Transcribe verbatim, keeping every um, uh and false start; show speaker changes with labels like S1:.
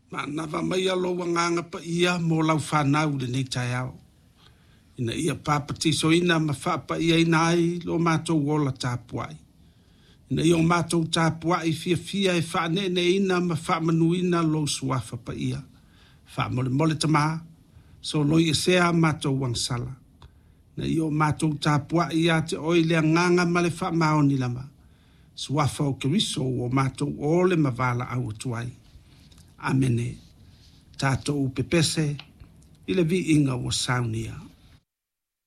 S1: Ma na va mai alo nganga pa ia mo lau whanau le nei tai au. Ina ia papati so ina ma wha pa ia inai lo mātou wola tāpuai. Ina ia o mātou tāpuai fia fia e wha ne ne ina ma wha manuina lo suafa pa ia. Wha mole mole tama so lo ia sea mātou wangsala. Na ia o mātou tāpuai ia te oi lea nganga ma le wha maoni lama. Suafa o keriso o mātou ole ma vala au tuai. Amene, tātou pepese, ile vi inga o saunia.